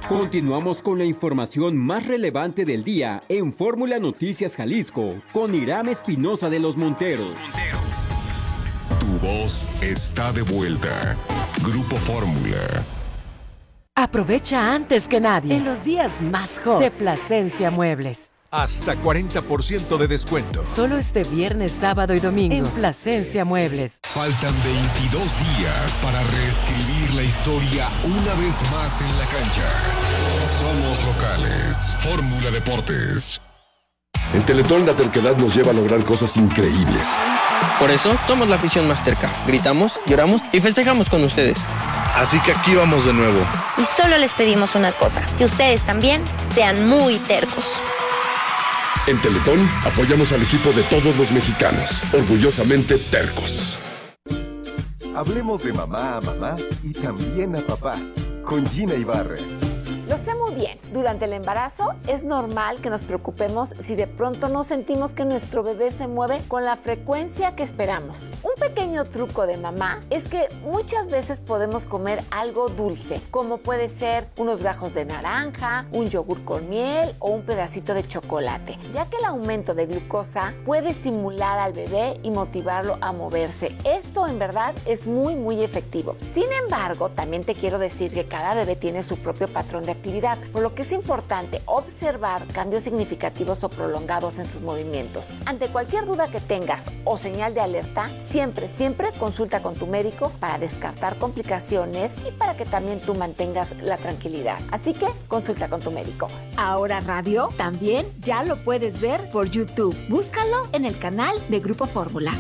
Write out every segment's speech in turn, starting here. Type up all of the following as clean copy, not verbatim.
Continuamos con la información más relevante del día en Fórmula Noticias Jalisco con Iram Espinosa de los Monteros. Tu voz está de vuelta. Grupo Fórmula. Aprovecha antes que nadie en los días más hot de Plasencia Muebles. Hasta 40% de descuento. Solo este viernes, sábado y domingo en Plasencia Muebles. Faltan 22 días para reescribir la historia una vez más en la cancha. Somos locales. Fórmula Deportes. En Teletón la terquedad nos lleva a lograr cosas increíbles. Por eso somos la afición más terca. Gritamos, lloramos y festejamos con ustedes. Así que aquí vamos de nuevo. Y solo les pedimos una cosa, que ustedes también sean muy tercos. En Teletón apoyamos al equipo de todos los mexicanos, orgullosamente tercos. Hablemos de mamá a mamá y también a papá, con Gina Ibarra. Lo sé muy bien, durante el embarazo es normal que nos preocupemos si de pronto no sentimos que nuestro bebé se mueve con la frecuencia que esperamos. Un pequeño truco de mamá es que muchas veces podemos comer algo dulce, como puede ser unos gajos de naranja, un yogur con miel o un pedacito de chocolate, ya que el aumento de glucosa puede estimular al bebé y motivarlo a moverse. Esto en verdad es muy efectivo. Sin embargo, también te quiero decir que cada bebé tiene su propio patrón de actividad, por lo que es importante observar cambios significativos o prolongados en sus movimientos. Ante cualquier duda que tengas o señal de alerta, siempre consulta con tu médico para descartar complicaciones y para que también tú mantengas la tranquilidad. Así que consulta con tu médico. Ahora Radio también ya lo puedes ver por YouTube. Búscalo en el canal de Grupo Fórmula.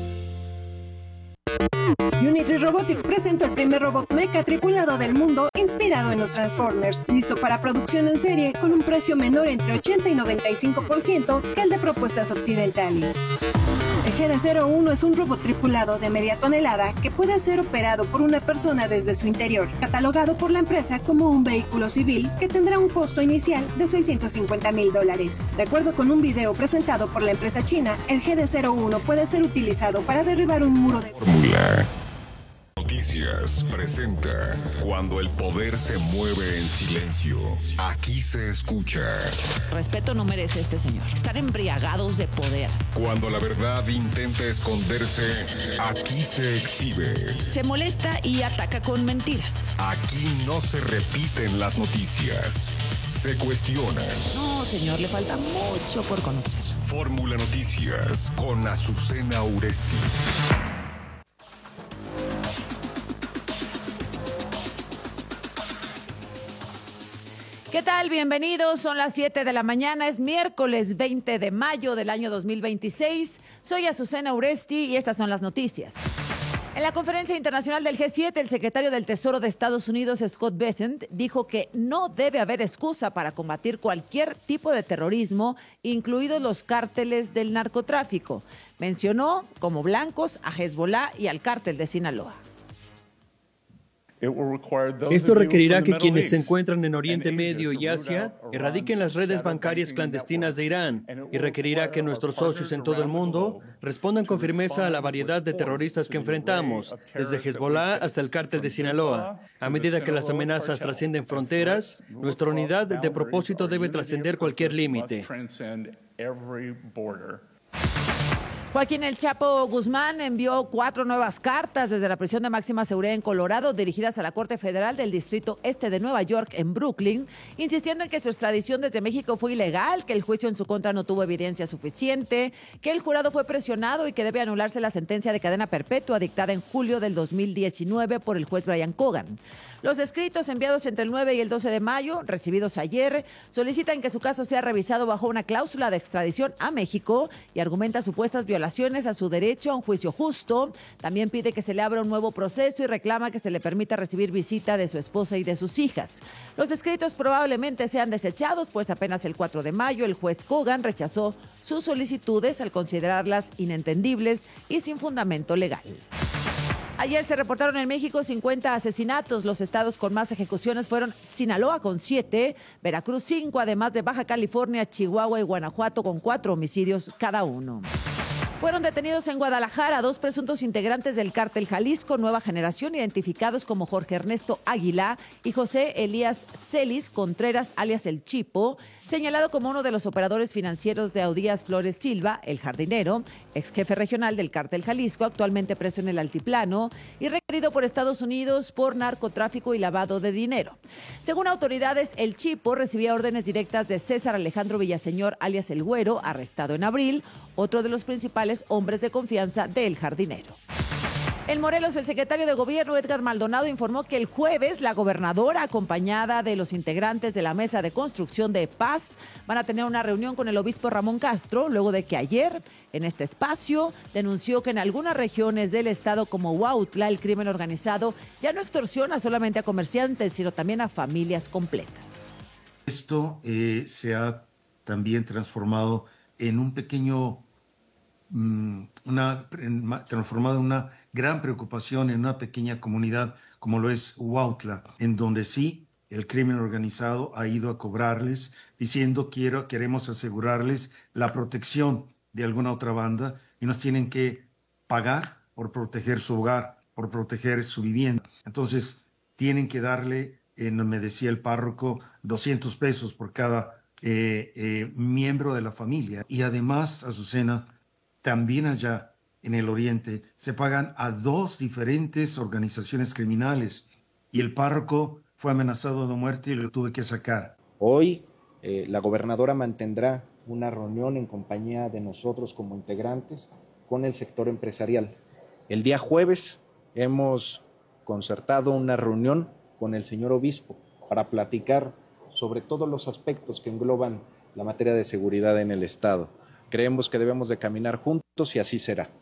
Unitry Robotics presentó el primer robot mecha tripulado del mundo inspirado en los Transformers, listo para producción en serie con un precio menor entre 80 y 95% que el de propuestas occidentales. El GD-01 es un robot tripulado de media tonelada que puede ser operado por una persona desde su interior, catalogado por la empresa como un vehículo civil que tendrá un costo inicial de $650,000. De acuerdo con un video presentado por la empresa china, el GD-01 puede ser utilizado para derribar un muro de Fórmula Noticias presenta Cuando el poder se mueve en silencio. Aquí se escucha. Respeto no merece este señor. Están embriagados de poder. Cuando la verdad intenta esconderse, aquí se exhibe. Se molesta y ataca con mentiras. Aquí no se repiten las noticias. Se cuestionan. No, señor, le falta mucho por conocer. Fórmula Noticias con Azucena Uresti. ¿Qué tal? Bienvenidos. Son las 7 de la mañana. Es miércoles 20 de mayo del año 2026. Soy Azucena Uresti y estas son las noticias. En la conferencia internacional del G7, el secretario del Tesoro de Estados Unidos, Scott Bessent, dijo que no debe haber excusa para combatir cualquier tipo de terrorismo, incluidos los cárteles del narcotráfico. Mencionó como blancos a Hezbollah y al cártel de Sinaloa. Esto requerirá que quienes se encuentran en Oriente Medio y Asia erradiquen las redes bancarias clandestinas de Irán y requerirá que nuestros socios en todo el mundo respondan con firmeza a la variedad de terroristas que enfrentamos, desde Hezbollah hasta el cártel de Sinaloa. A medida que las amenazas trascienden fronteras, nuestra unidad de propósito debe trascender cualquier límite. Joaquín El Chapo Guzmán envió 4 nuevas cartas desde la prisión de máxima seguridad en Colorado dirigidas a la Corte Federal del Distrito Este de Nueva York en Brooklyn, insistiendo en que su extradición desde México fue ilegal, que el juicio en su contra no tuvo evidencia suficiente, que el jurado fue presionado y que debe anularse la sentencia de cadena perpetua dictada en julio del 2019 por el juez Brian Cogan. Los escritos enviados entre el 9 y el 12 de mayo, recibidos ayer, solicitan que su caso sea revisado bajo una cláusula de extradición a México y argumenta supuestas violaciones a su derecho a un juicio justo. También pide que se le abra un nuevo proceso y reclama que se le permita recibir visita de su esposa y de sus hijas. Los escritos probablemente sean desechados, pues apenas el 4 de mayo el juez Cogan rechazó sus solicitudes al considerarlas inentendibles y sin fundamento legal. Ayer se reportaron en México 50 asesinatos. Los estados con más ejecuciones fueron Sinaloa con 7, Veracruz 5, además de Baja California, Chihuahua y Guanajuato con 4 homicidios cada uno. Fueron detenidos en Guadalajara 2 presuntos integrantes del cártel Jalisco Nueva Generación, identificados como Jorge Ernesto Águila y José Elías Celis Contreras, alias El Chipo, señalado como uno de los operadores financieros de Audías Flores Silva, el jardinero, ex jefe regional del cártel Jalisco, actualmente preso en el Altiplano y requerido por Estados Unidos por narcotráfico y lavado de dinero. Según autoridades, El Chipo recibía órdenes directas de César Alejandro Villaseñor, alias El Güero, arrestado en abril, otro de los principales hombres de confianza del jardinero. En Morelos, el secretario de Gobierno, Edgar Maldonado, informó que el jueves la gobernadora, acompañada de los integrantes de la Mesa de Construcción de Paz, van a tener una reunión con el obispo Ramón Castro, luego de que ayer, en este espacio, denunció que en algunas regiones del estado como Huautla, el crimen organizado ya no extorsiona solamente a comerciantes, sino también a familias completas. Esto se ha también transformado en un pequeño, transformado en una gran preocupación en una pequeña comunidad como lo es Huautla, en donde sí el crimen organizado ha ido a cobrarles, diciendo queremos asegurarles la protección de alguna otra banda y nos tienen que pagar por proteger su hogar, por proteger su vivienda. Entonces tienen que darle, me decía el párroco, 200 pesos por cada miembro de la familia. Y además, Azucena, también allá en el oriente se pagan a 2 diferentes organizaciones criminales y el párroco fue amenazado de muerte y lo tuve que sacar. Hoy la gobernadora mantendrá una reunión en compañía de nosotros como integrantes con el sector empresarial. El día jueves hemos concertado una reunión con el señor obispo para platicar sobre todos los aspectos que engloban la materia de seguridad en el estado. Creemos que debemos de caminar juntos y así será.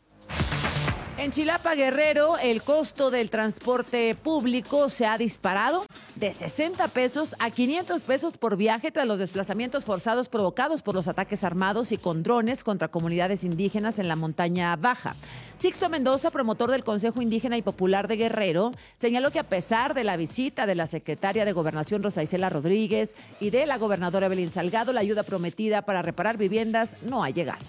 En Chilapa, Guerrero, el costo del transporte público se ha disparado de 60 pesos a 500 pesos por viaje tras los desplazamientos forzados provocados por los ataques armados y con drones contra comunidades indígenas en la montaña baja. Sixto Mendoza, promotor del Consejo Indígena y Popular de Guerrero, señaló que a pesar de la visita de la secretaria de Gobernación Rosa Isela Rodríguez y de la gobernadora Evelyn Salgado, la ayuda prometida para reparar viviendas no ha llegado.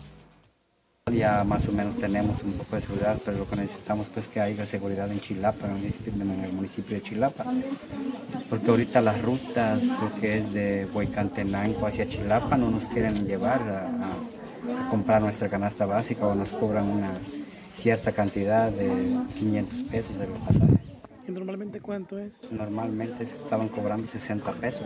Ya más o menos tenemos un poco de seguridad, pero lo que necesitamos pues que haya seguridad en Chilapa, en el municipio de Chilapa, porque ahorita las rutas que es de Huehuetenango hacia Chilapa no nos quieren llevar a comprar nuestra canasta básica o nos cobran una cierta cantidad de 500 pesos de los pasajes. ¿Y normalmente cuánto es? Normalmente estaban cobrando 60 pesos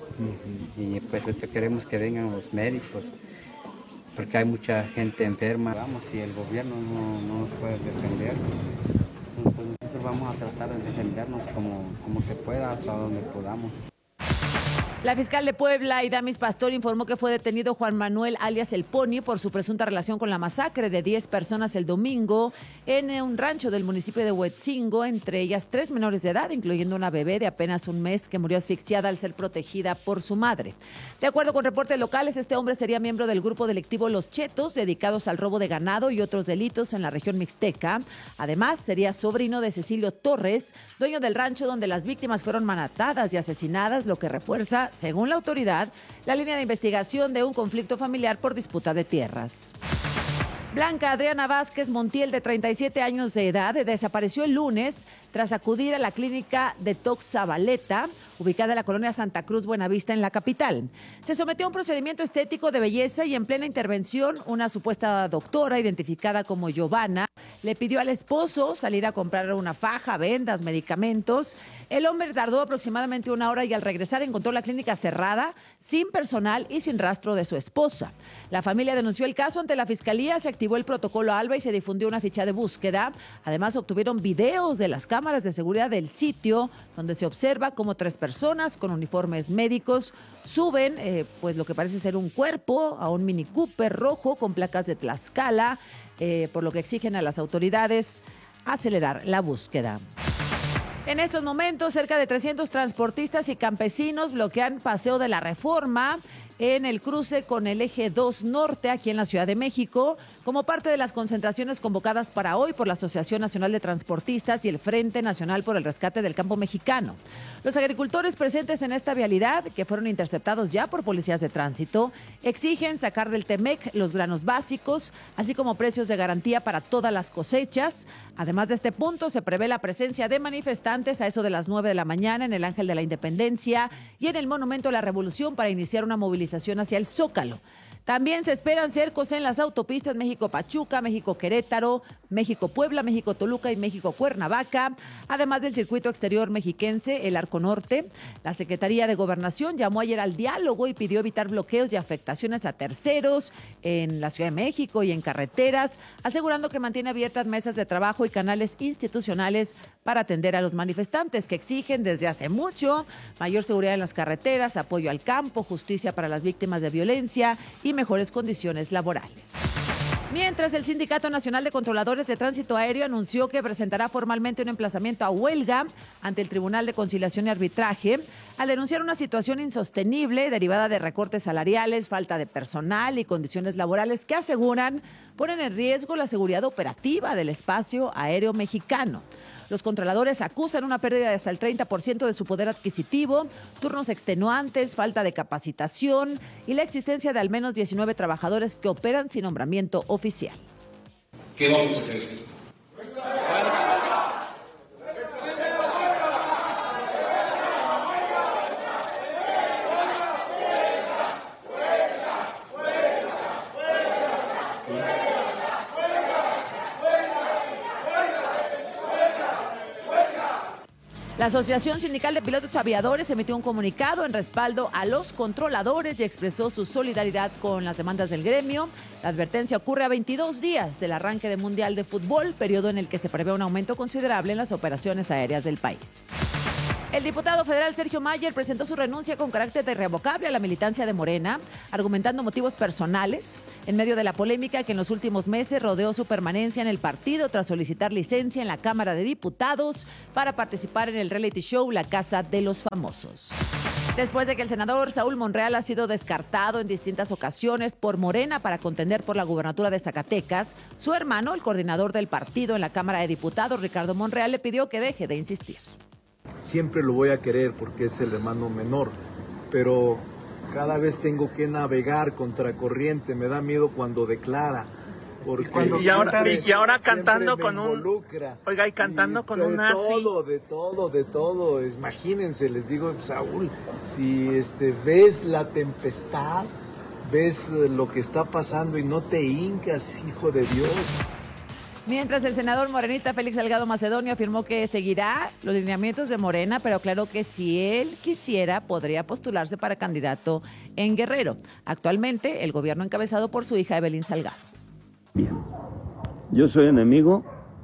y pues ahorita queremos que vengan los médicos, porque hay mucha gente enferma. Vamos, si el gobierno no nos puede defender, pues nosotros vamos a tratar de defendernos como se pueda, hasta donde podamos. La fiscal de Puebla, Idamis Pastor, informó que fue detenido Juan Manuel alias El Pony por su presunta relación con la masacre de 10 personas el domingo en un rancho del municipio de Huetzingo, entre ellas 3 menores de edad, incluyendo una bebé de apenas un mes que murió asfixiada al ser protegida por su madre. De acuerdo con reportes locales, este hombre sería miembro del grupo delictivo Los Chetos, dedicados al robo de ganado y otros delitos en la región mixteca. Además, sería sobrino de Cecilio Torres, dueño del rancho donde las víctimas fueron manatadas y asesinadas, lo que refuerza, según la autoridad, la línea de investigación de un conflicto familiar por disputa de tierras. Blanca Adriana Vázquez Montiel, de 37 años de edad, desapareció el lunes tras acudir a la clínica Detox Zabaleta, ubicada en la colonia Santa Cruz Buenavista, en la capital. Se sometió a un procedimiento estético de belleza y en plena intervención, una supuesta doctora, identificada como Giovanna, le pidió al esposo salir a comprar una faja, vendas, medicamentos. El hombre tardó aproximadamente 1 hora y al regresar encontró la clínica cerrada, sin personal y sin rastro de su esposa. La familia denunció el caso ante la fiscalía, se activó el protocolo ALBA y se difundió una ficha de búsqueda. Además, obtuvieron videos de las cámaras de seguridad del sitio, donde se observa cómo 3 personas con uniformes médicos suben pues lo que parece ser un cuerpo a un Mini Cooper rojo con placas de Tlaxcala, por lo que exigen a las autoridades acelerar la búsqueda. En estos momentos, cerca de 300 transportistas y campesinos bloquean Paseo de la Reforma en el cruce con el eje 2 Norte, aquí en la Ciudad de México, como parte de las concentraciones convocadas para hoy por la Asociación Nacional de Transportistas y el Frente Nacional por el Rescate del Campo Mexicano. Los agricultores presentes en esta vialidad, que fueron interceptados ya por policías de tránsito, exigen sacar del Temec los granos básicos, así como precios de garantía para todas las cosechas. Además de este punto, se prevé la presencia de manifestantes a eso de las 9 de la mañana en el Ángel de la Independencia y en el Monumento a la Revolución para iniciar una movilización hacia el Zócalo. También se esperan cercos en las autopistas México-Pachuca, México-Querétaro, México-Puebla, México-Toluca y México-Cuernavaca, además del circuito exterior mexiquense, el Arco Norte. La Secretaría de Gobernación llamó ayer al diálogo y pidió evitar bloqueos y afectaciones a terceros en la Ciudad de México y en carreteras, asegurando que mantiene abiertas mesas de trabajo y canales institucionales para atender a los manifestantes que exigen desde hace mucho mayor seguridad en las carreteras, apoyo al campo, justicia para las víctimas de violencia y mejores condiciones laborales. Mientras, el Sindicato Nacional de Controladores de Tránsito Aéreo anunció que presentará formalmente un emplazamiento a huelga ante el Tribunal de Conciliación y Arbitraje al denunciar una situación insostenible derivada de recortes salariales, falta de personal y condiciones laborales que aseguran ponen en riesgo la seguridad operativa del espacio aéreo mexicano. Los controladores acusan una pérdida de hasta el 30% de su poder adquisitivo, turnos extenuantes, falta de capacitación y la existencia de al menos 19 trabajadores que operan sin nombramiento oficial. ¿Qué vamos a hacer? La Asociación Sindical de Pilotos Aviadores emitió un comunicado en respaldo a los controladores y expresó su solidaridad con las demandas del gremio. La advertencia ocurre a 22 días del arranque del Mundial de Fútbol, periodo en el que se prevé un aumento considerable en las operaciones aéreas del país. El diputado federal Sergio Mayer presentó su renuncia con carácter irrevocable a la militancia de Morena, argumentando motivos personales, en medio de la polémica que en los últimos meses rodeó su permanencia en el partido tras solicitar licencia en la Cámara de Diputados para participar en el reality show La Casa de los Famosos. Después de que el senador Saúl Monreal ha sido descartado en distintas ocasiones por Morena para contender por la gubernatura de Zacatecas, su hermano, el coordinador del partido en la Cámara de Diputados, Ricardo Monreal, le pidió que deje de insistir. Siempre lo voy a querer porque es el hermano menor, pero cada vez tengo que navegar contracorriente, me da miedo cuando declara. Porque y ahora cantando con involucra. Oiga, y cantando con un nazi. De todo. Imagínense, les digo, Saúl, si ves la tempestad, ves lo que está pasando y no te hincas, hijo de Dios. Mientras, el senador morenista Félix Salgado Macedonio afirmó que seguirá los lineamientos de Morena, pero aclaró que si él quisiera, podría postularse para candidato en Guerrero. Actualmente, el gobierno encabezado por su hija Evelyn Salgado. Bien, yo soy enemigo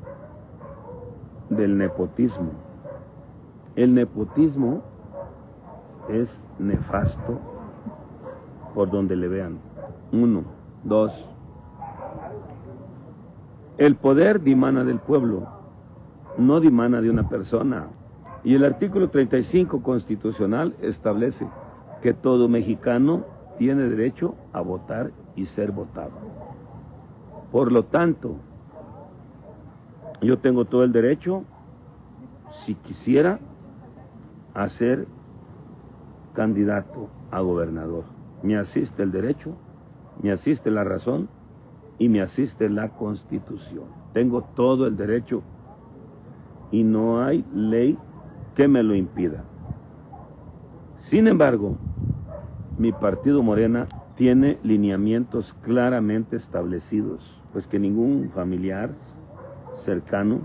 del nepotismo. El nepotismo es nefasto por donde le vean. 1, 2. El poder dimana del pueblo, no dimana de una persona. Y el artículo 35 constitucional establece que todo mexicano tiene derecho a votar y ser votado. Por lo tanto, yo tengo todo el derecho, si quisiera, a ser candidato a gobernador. Me asiste el derecho, me asiste la razón y me asiste la Constitución. Tengo todo el derecho y no hay ley que me lo impida. Sin embargo, mi partido Morena tiene lineamientos claramente establecidos, pues que ningún familiar cercano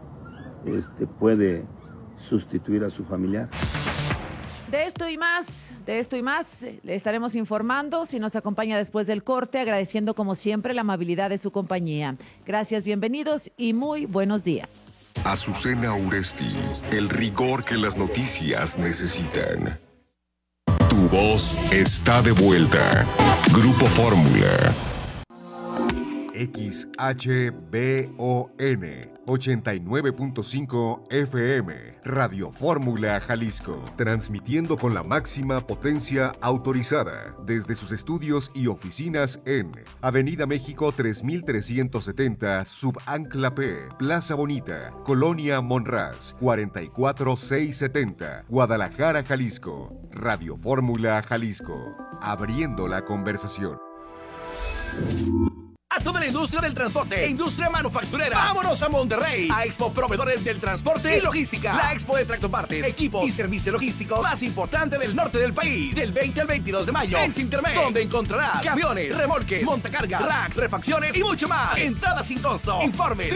puede sustituir a su familiar. De esto y más, le estaremos informando si nos acompaña después del corte, agradeciendo como siempre la amabilidad de su compañía. Gracias, bienvenidos y muy buenos días. Azucena Uresti, el rigor que las noticias necesitan. Tu voz está de vuelta. Grupo Fórmula. XHBON 89.5 FM, Radio Fórmula Jalisco, transmitiendo con la máxima potencia autorizada desde sus estudios y oficinas en Avenida México 3370, Subancla P, Plaza Bonita, Colonia Monraz, 44670, Guadalajara, Jalisco. Radio Fórmula Jalisco, abriendo la conversación. A toda la industria del transporte e industria manufacturera, vámonos a Monterrey, a Expo Proveedores del Transporte y Logística, la expo de tractopartes, equipos y servicios logísticos más importante del norte del país, del 20 al 22 de mayo, en Cintermex, donde encontrarás camiones, remolques, montacargas, racks, refacciones y mucho más. Entrada sin costo. Informes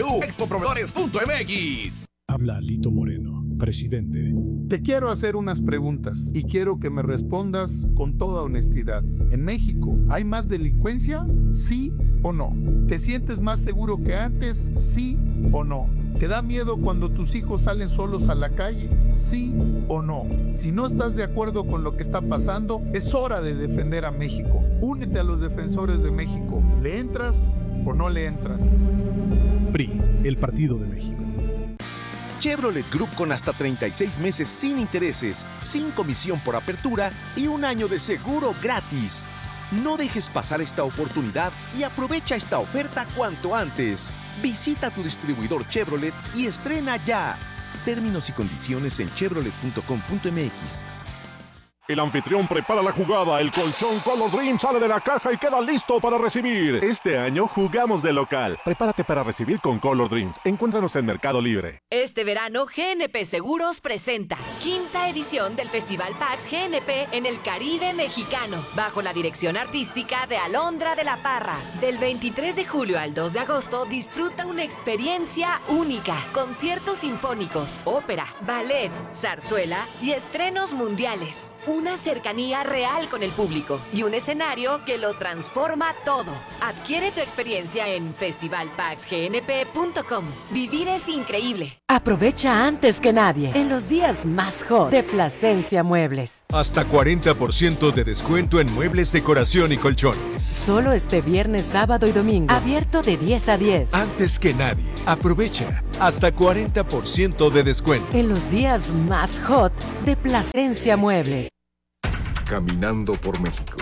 www.expoproveedores.mx. Habla Lito Moreno, presidente. Te quiero hacer unas preguntas y quiero que me respondas con toda honestidad. ¿En México hay más delincuencia? ¿Sí o no? ¿Te sientes más seguro que antes? ¿Sí o no? ¿Te da miedo cuando tus hijos salen solos a la calle? ¿Sí o no? Si no estás de acuerdo con lo que está pasando, es hora de defender a México. Únete a los defensores de México. ¿Le entras o no le entras? PRI, el Partido de México. Chevrolet Group con hasta 36 meses sin intereses, sin comisión por apertura y un año de seguro gratis. No dejes pasar esta oportunidad y aprovecha esta oferta cuanto antes. Visita tu distribuidor Chevrolet y estrena ya. Términos y condiciones en chevrolet.com.mx. El anfitrión prepara la jugada, el colchón Color Dream sale de la caja y queda listo para recibir. Este año jugamos de local. Prepárate para recibir con Color Dreams. Encuéntranos en Mercado Libre. Este verano, GNP Seguros presenta quinta edición del Festival PAX GNP en el Caribe mexicano, bajo la dirección artística de Alondra de la Parra. Del 23 de julio al 2 de agosto, disfruta una experiencia única. Conciertos sinfónicos, ópera, ballet, zarzuela y estrenos mundiales. Una cercanía real con el público y un escenario que lo transforma todo. Adquiere tu experiencia en festivalpaxgnp.com. Vivir es increíble. Aprovecha antes que nadie en los días más hot de Plasencia Muebles. Hasta 40% de descuento en muebles, decoración y colchones. Solo este viernes, sábado y domingo. Abierto de 10 a 10. Antes que nadie. Aprovecha hasta 40% de descuento. En los días más hot de Plasencia Muebles. Caminando por México.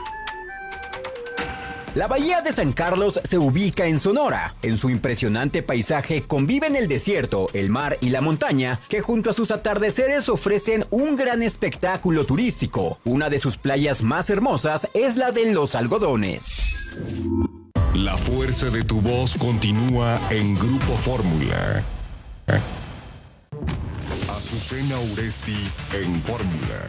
La bahía de San Carlos se ubica en Sonora. En su impresionante paisaje conviven el desierto, el mar y la montaña, que junto a sus atardeceres ofrecen un gran espectáculo turístico. Una de sus playas más hermosas es la de Los Algodones. La fuerza de tu voz continúa en Grupo Fórmula. Azucena Uresti en Fórmula.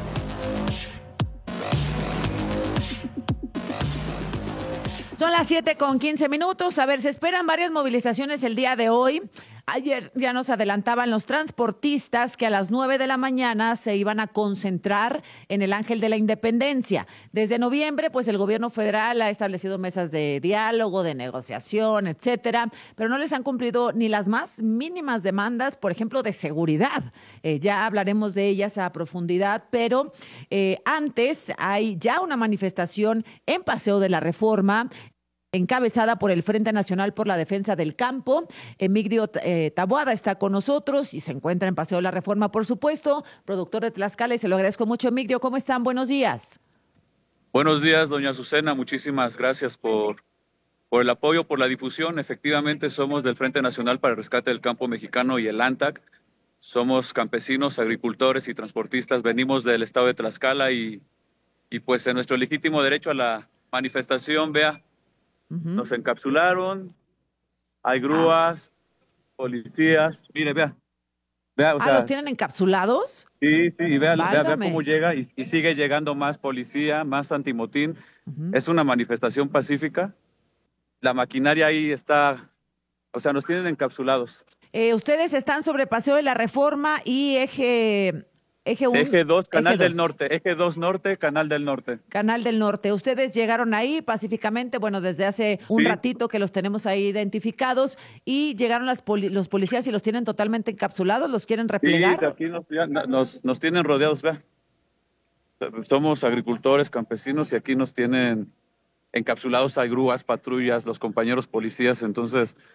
Son las 7:15. A ver, se esperan varias movilizaciones el día de hoy. Ayer ya nos adelantaban los transportistas que a las 9 de la mañana se iban a concentrar en el Ángel de la Independencia. Desde noviembre, pues el gobierno federal ha establecido mesas de diálogo, de negociación, etcétera, pero no les han cumplido ni las más mínimas demandas, por ejemplo, de seguridad. Ya hablaremos de ellas a profundidad, pero antes hay ya una manifestación en Paseo de la Reforma, encabezada por el Frente Nacional por la Defensa del Campo. Emigdio Taboada está con nosotros y se encuentra en Paseo de la Reforma, por supuesto, productor de Tlaxcala, y se lo agradezco mucho. Emigdio, ¿cómo están? Buenos días. Buenos días, doña Azucena. Muchísimas gracias por el apoyo, por la difusión. Efectivamente, somos del Frente Nacional para el Rescate del Campo Mexicano y el ANTAC. Somos campesinos, agricultores y transportistas. Venimos del estado de Tlaxcala y pues en nuestro legítimo derecho a la manifestación, vea, nos encapsularon, hay grúas, policías, mire, vea, o sea, ¿los tienen encapsulados? Sí, y vea cómo llega y sigue llegando más policía, más antimotín. Es una manifestación pacífica, la maquinaria ahí está, o sea, nos tienen encapsulados. Ustedes están sobre Paseo de la Reforma y Eje 2, Canal del Norte. Eje 2 Norte, Canal del Norte. Canal del Norte. Ustedes llegaron ahí pacíficamente, bueno, desde hace un ratito que los tenemos ahí identificados, y llegaron los policías y los tienen totalmente encapsulados, ¿los quieren replegar? Sí, aquí nos tienen rodeados, vea. Somos agricultores, campesinos, y aquí nos tienen encapsulados. Hay grúas, patrullas, los compañeros policías, entonces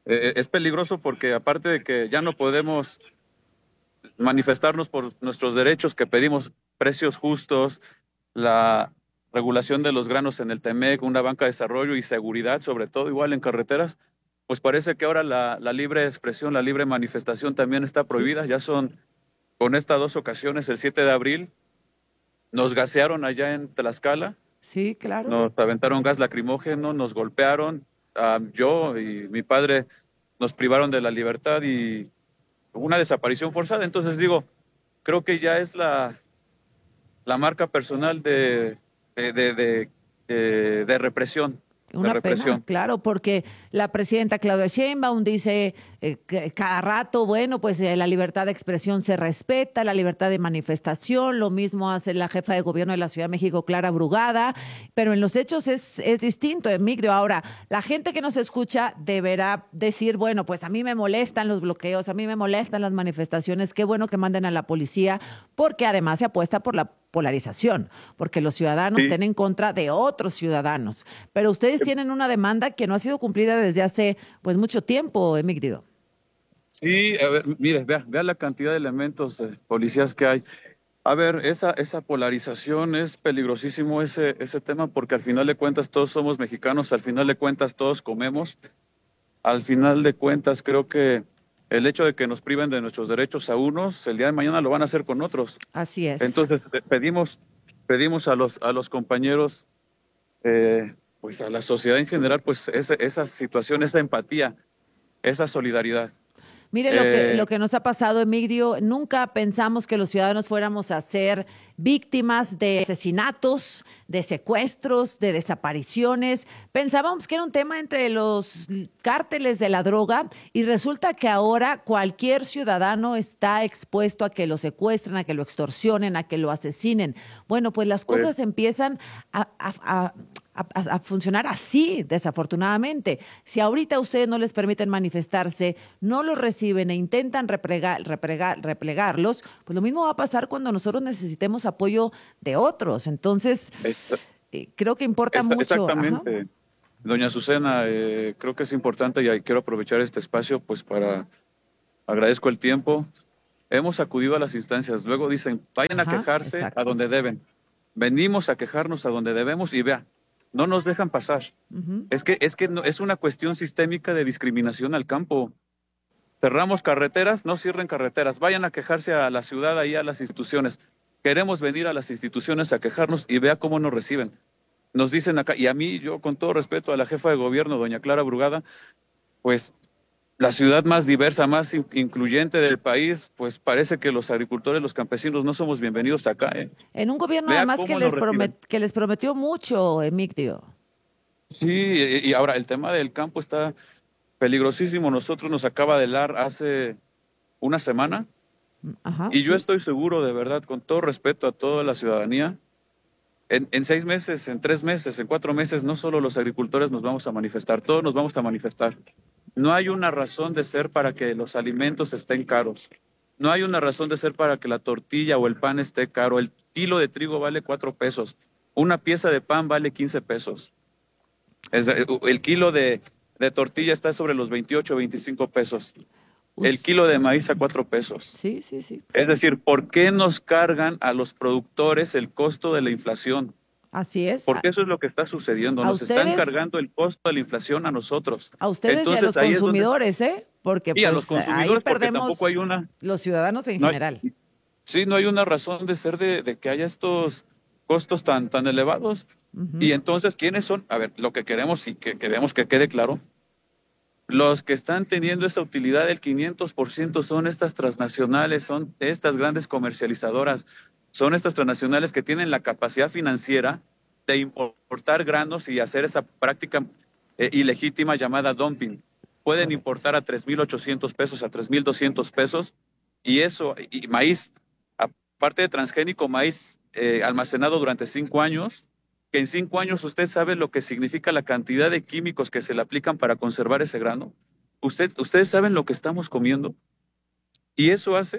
Es peligroso porque aparte de que ya no podemos manifestarnos por nuestros derechos, que pedimos precios justos, la regulación de los granos en el TEMEC, una banca de desarrollo y seguridad, sobre todo igual en carreteras, pues parece que ahora la libre expresión, la libre manifestación también está prohibida. Ya son, con estas 2 ocasiones, el 7 de abril, nos gasearon allá en Tlaxcala. Sí, claro. Nos aventaron gas lacrimógeno, nos golpearon. Yo y mi padre nos privaron de la libertad y una desaparición forzada. Entonces digo, creo que ya es la marca personal de represión. Una pena, claro, porque la presidenta Claudia Sheinbaum dice que cada rato, bueno, pues la libertad de expresión se respeta, la libertad de manifestación, lo mismo hace la jefa de gobierno de la Ciudad de México, Clara Brugada, pero en los hechos es distinto, Emigdio. Ahora, la gente que nos escucha deberá decir, bueno, pues a mí me molestan los bloqueos, a mí me molestan las manifestaciones, qué bueno que manden a la policía, porque además se apuesta por la polarización, porque los ciudadanos están en contra de otros ciudadanos. Pero ustedes tienen una demanda que no ha sido cumplida desde hace pues mucho tiempo, Emigdio. Sí, a ver, mire, vea la cantidad de elementos de policías que hay. A ver, esa polarización es peligrosísimo ese tema, porque al final de cuentas todos somos mexicanos, al final de cuentas todos comemos, al final de cuentas creo que el hecho de que nos priven de nuestros derechos a unos, el día de mañana lo van a hacer con otros. Así es. Entonces pedimos a los compañeros, pues a la sociedad en general, pues esa situación, esa empatía, esa solidaridad. Mire lo que nos ha pasado, Emigdio. Nunca pensamos que los ciudadanos fuéramos a ser víctimas de asesinatos, de secuestros, de desapariciones. Pensábamos que era un tema entre los cárteles de la droga y resulta que ahora cualquier ciudadano está expuesto a que lo secuestren, a que lo extorsionen, a que lo asesinen. Bueno, pues las cosas empiezan a funcionar así, desafortunadamente. Si ahorita a ustedes no les permiten manifestarse, no los reciben e intentan replegarlos, pues lo mismo va a pasar cuando nosotros necesitemos apoyo de otros. Entonces, creo que importa mucho. Exactamente. Ajá. Doña Azucena, creo que es importante y quiero aprovechar este espacio pues agradezco el tiempo. Hemos acudido a las instancias, luego dicen, vayan a quejarse a donde deben. Venimos a quejarnos a donde debemos y vea, no nos dejan pasar. Es que no, es una cuestión sistémica de discriminación al campo. Cerramos carreteras, no cierren carreteras, vayan a quejarse a la ciudad, ahí a las instituciones. Queremos venir a las instituciones a quejarnos y vea cómo nos reciben. Nos dicen acá, y a mí, yo con todo respeto a la jefa de gobierno, doña Clara Brugada, pues la ciudad más diversa, más incluyente del país, pues parece que los agricultores, los campesinos no somos bienvenidos acá. En un gobierno además que les prometió mucho, Emigdio. Sí, y ahora el tema del campo está peligrosísimo. Nosotros nos acaba de helar hace una semana. Ajá, y yo estoy seguro, de verdad, con todo respeto a toda la ciudadanía, en 6 meses, en 3 meses, en 4 meses, no solo los agricultores nos vamos a manifestar, todos nos vamos a manifestar. No hay una razón de ser para que los alimentos estén caros. No hay una razón de ser para que la tortilla o el pan esté caro. El kilo de trigo vale 4 pesos. Una pieza de pan vale 15 pesos. El kilo de tortilla está sobre los 28 o 25 pesos. El kilo de maíz a 4 pesos. Sí, sí, sí. Es decir, ¿por qué nos cargan a los productores el costo de la inflación? Así es. Porque eso es lo que está sucediendo. Nos están cargando el costo de la inflación a nosotros. A ustedes. Entonces, y a los consumidores, Porque sí, pues, a los consumidores, ahí perdemos tampoco hay una, los ciudadanos en general. Sí, no hay una razón de ser de que haya estos costos tan elevados. Y entonces, ¿quiénes son? A ver, lo que queremos y que queremos que quede claro, los que están teniendo esa utilidad del 500% son estas transnacionales, son estas grandes comercializadoras, son estas transnacionales que tienen la capacidad financiera de importar granos y hacer esa práctica ilegítima llamada dumping. Pueden importar a 3,800 pesos, a 3,200 pesos, y eso, y maíz, aparte de transgénico, maíz almacenado durante 5 años, que en 5 años usted sabe lo que significa la cantidad de químicos que se le aplican para conservar ese grano. Ustedes saben lo que estamos comiendo. Y eso hace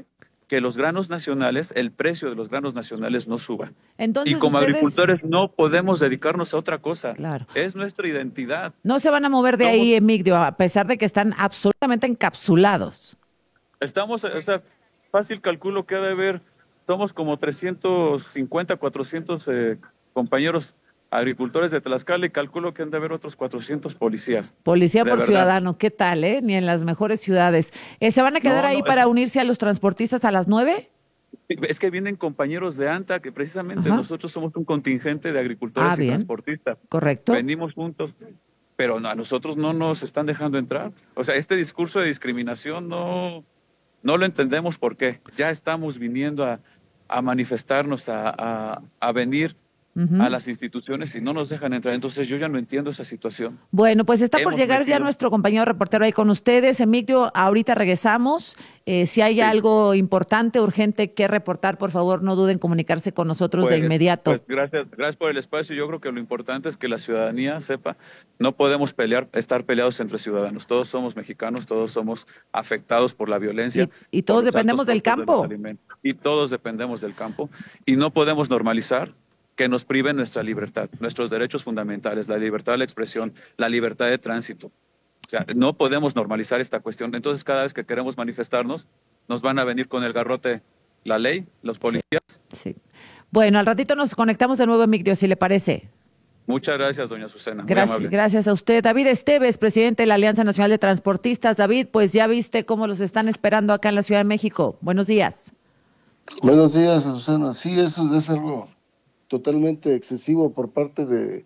que los granos nacionales, el precio de los granos nacionales no suba. Entonces, y como ustedes... agricultores no podemos dedicarnos a otra cosa. Claro. Es nuestra identidad. No se van a mover de ahí, Emigdio, a pesar de que están absolutamente encapsulados. Estamos, o sea, fácil calculo que ha de haber, somos como 350, 400 compañeros agricultores de Tlaxcala y calculo que han de haber otros 400 policías. Policía por verdad. ciudadano, ¿qué tal, Ni en las mejores ciudades. ¿Se van a quedar ahí para unirse a los transportistas a las 9? Es que vienen compañeros de ANTA, que precisamente nosotros somos un contingente de agricultores y bien. transportistas. Correcto. Venimos juntos, pero a nosotros no nos están dejando entrar. O sea, este discurso de discriminación no lo entendemos por qué. Ya estamos viniendo a manifestarnos, a venir a las instituciones y no nos dejan entrar. Entonces yo ya no entiendo esa situación. Bueno, pues está por llegar ya nuestro compañero reportero ahí con ustedes. Emigdio, ahorita regresamos. Si hay algo importante, urgente que reportar, por favor, no duden en comunicarse con nosotros de inmediato. Pues gracias por el espacio. Yo creo que lo importante es que la ciudadanía sepa, no podemos estar peleados entre ciudadanos. Todos somos mexicanos, todos somos afectados por la violencia. Y todos dependemos del campo. Y todos dependemos del campo. Y no podemos normalizar que nos priven nuestra libertad, nuestros derechos fundamentales, la libertad de la expresión, la libertad de tránsito. O sea, no podemos normalizar esta cuestión. Entonces, cada vez que queremos manifestarnos, nos van a venir con el garrote la ley, los policías. Sí. Bueno, al ratito nos conectamos de nuevo, Emigdio, si le parece. Muchas gracias, doña Azucena. Gracias a usted. David Esteves, presidente de la Alianza Nacional de Transportistas. David, pues ya viste cómo los están esperando acá en la Ciudad de México. Buenos días. Buenos días, Azucena. Sí, eso es algo totalmente excesivo por parte de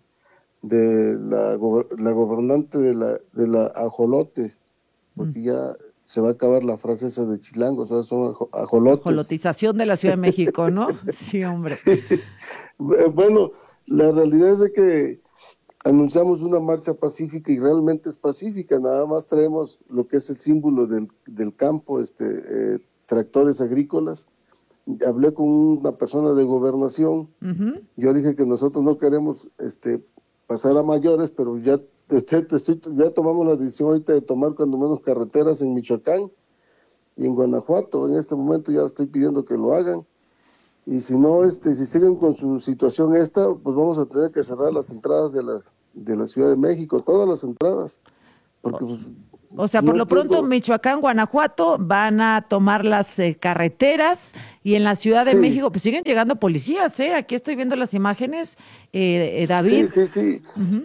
la gobernante de la ajolote, porque ya se va a acabar la frase esa de chilangos, ahora son ajolotes. Ajolotización de la Ciudad de México, ¿no? Sí, hombre. Bueno, la realidad es de que anunciamos una marcha pacífica y realmente es pacífica, nada más traemos lo que es el símbolo del campo, tractores agrícolas. Hablé con una persona de gobernación, yo dije que nosotros no queremos pasar a mayores, pero ya tomamos la decisión ahorita de tomar cuando menos carreteras en Michoacán y en Guanajuato. En este momento ya estoy pidiendo que lo hagan, y si no, si siguen con su situación pues vamos a tener que cerrar las entradas de la Ciudad de México, todas las entradas, porque pues, o sea, por lo pronto, Michoacán, Guanajuato van a tomar las carreteras, y en la Ciudad de México pues siguen llegando policías, Aquí estoy viendo las imágenes, David. Sí.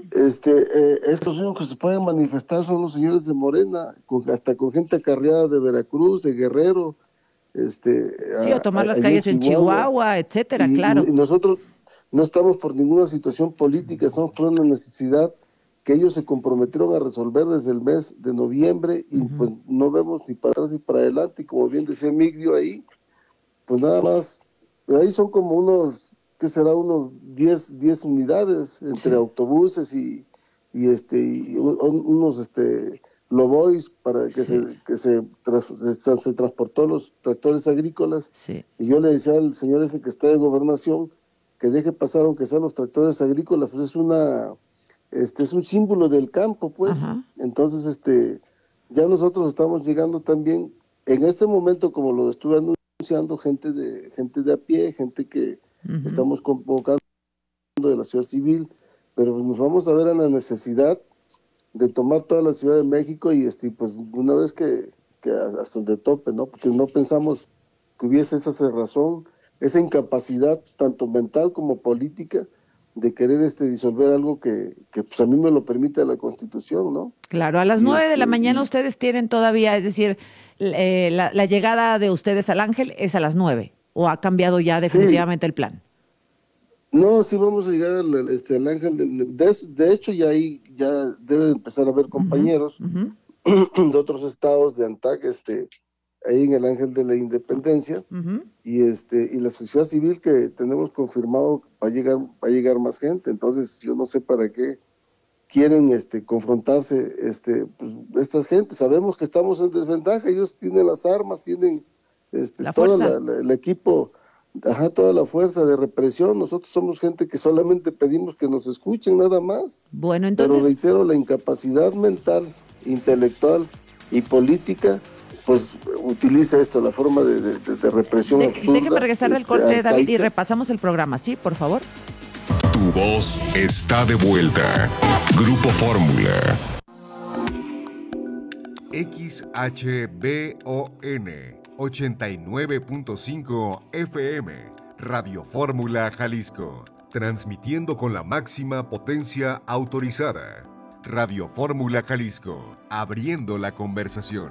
Estos únicos que se pueden manifestar son los señores de Morena, hasta con gente acarreada de Veracruz, de Guerrero. O tomar las calles en Chihuahua, etcétera, claro. Y nosotros no estamos por ninguna situación política, estamos por una necesidad que ellos se comprometieron a resolver desde el mes de noviembre, y pues no vemos ni para atrás ni para adelante, y como bien decía Emigdio ahí, pues nada más, ahí son como unos 10 unidades entre autobuses y unos lobois para que se transportó los tractores agrícolas, y yo le decía al señor ese que está de gobernación que deje pasar aunque sean los tractores agrícolas, pues es un símbolo del campo, pues. Entonces, ya nosotros estamos llegando también, en este momento, como lo estuve anunciando, gente de a pie, gente que estamos convocando de la sociedad civil, pero nos vamos a ver en la necesidad de tomar toda la Ciudad de México, y pues una vez que hasta donde tope, ¿no? Porque no pensamos que hubiese esa cerrazón, esa incapacidad, tanto mental como política, de querer disolver algo que pues a mí me lo permite la Constitución, ¿no? Claro, a las 9 de la mañana ustedes tienen todavía, es decir, la llegada de ustedes al Ángel es a las 9, ¿o ha cambiado ya definitivamente el plan? No, sí vamos a llegar al Ángel, de hecho ya ahí ya debe empezar a haber compañeros de otros estados de ANTAC, ahí en el Ángel de la Independencia, y la sociedad civil que tenemos confirmado va a llegar más gente. Entonces yo no sé para qué quieren confrontarse pues, esta gente. Sabemos que estamos en desventaja, ellos tienen las armas, tienen todo el equipo, toda la fuerza de represión. Nosotros somos gente que solamente pedimos que nos escuchen, nada más. Bueno, entonces, pero reitero, la incapacidad mental, intelectual y política pues utiliza esto, la forma de represión absurda. Déjeme regresar del corte, David, y repasamos el programa, ¿sí? Por favor. Tu voz está de vuelta. Grupo Fórmula. XHBON 89.5 FM. Radio Fórmula Jalisco. Transmitiendo con la máxima potencia autorizada. Radio Fórmula Jalisco. Abriendo la conversación.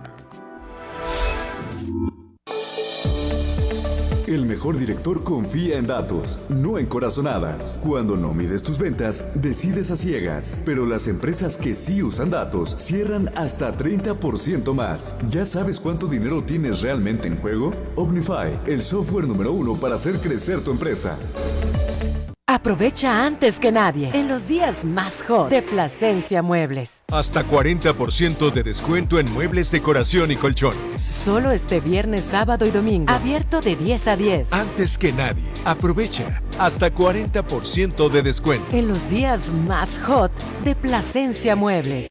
El mejor director confía en datos, no en corazonadas. Cuando no mides tus ventas, decides a ciegas. Pero las empresas que sí usan datos cierran hasta 30% más. ¿Ya sabes cuánto dinero tienes realmente en juego? Omnify, el software número 1 para hacer crecer tu empresa. Aprovecha antes que nadie en los días más hot de Plasencia Muebles. Hasta 40% de descuento en muebles, decoración y colchones. Solo este viernes, sábado y domingo. Abierto de 10 a 10. Antes que nadie. Aprovecha hasta 40% de descuento. En los días más hot de Plasencia Muebles.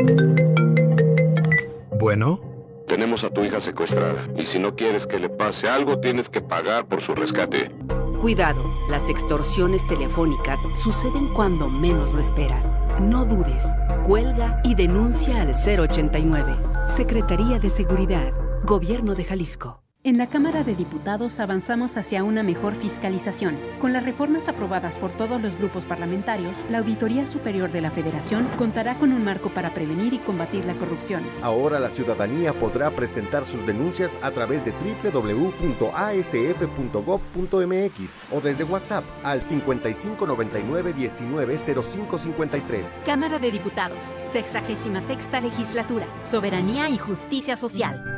Bueno. Tenemos a tu hija secuestrada y si no quieres que le pase algo, tienes que pagar por su rescate. Cuidado, las extorsiones telefónicas suceden cuando menos lo esperas. No dudes, cuelga y denuncia al 089. Secretaría de Seguridad, Gobierno de Jalisco. En la Cámara de Diputados avanzamos hacia una mejor fiscalización. Con las reformas aprobadas por todos los grupos parlamentarios, la Auditoría Superior de la Federación contará con un marco para prevenir y combatir la corrupción. Ahora la ciudadanía podrá presentar sus denuncias a través de www.asf.gov.mx o desde WhatsApp al 5599190553. Cámara de Diputados, 66ª Legislatura, Soberanía y Justicia Social.